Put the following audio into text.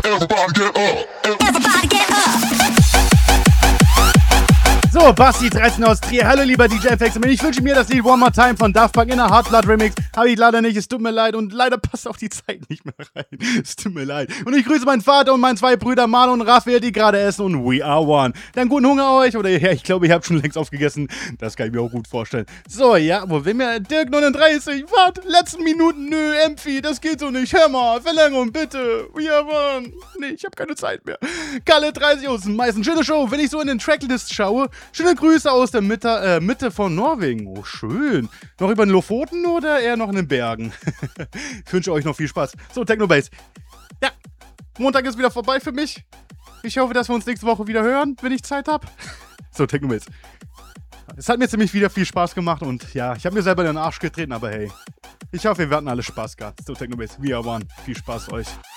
Everybody get up. Everybody get up. So, Basti 13 aus Trier. Hallo, lieber DJ FX. Ich wünsche mir das Lied One More Time von Daft Punk in der Hard Blood Remix. Habe ich leider nicht, es tut mir leid. Und leider passt auch die Zeit nicht mehr rein. Es tut mir leid. Und ich grüße meinen Vater und meine zwei Brüder Marlon und Raphael, die gerade essen. Und we are one. Dann guten Hunger euch. Oder ja, ich glaube, ihr habt schon längst aufgegessen. Das kann ich mir auch gut vorstellen. So, ja, wo will mir Dirk 39? Warte, letzten Minuten. Nö, Empfi, das geht so nicht. Hör mal, Verlängerung, bitte. We are one. Nee, ich habe keine Zeit mehr. Kalle 30 aus dem Meißen. Schöne Show. Wenn ich so in den Tracklist schaue, schöne Grüße aus der Mitte von Norwegen. Oh, schön. Noch über den Lofoten oder eher noch in den Bergen? Ich wünsche euch noch viel Spaß. So, Technobase. Ja, Montag ist wieder vorbei für mich. Ich hoffe, dass wir uns nächste Woche wieder hören, wenn ich Zeit habe. So, Technobase. Es hat mir ziemlich wieder viel Spaß gemacht und ja, ich habe mir selber in den Arsch getreten, aber hey. Ich hoffe, wir hatten alle Spaß gehabt. So, Technobase, we are one. Viel Spaß euch.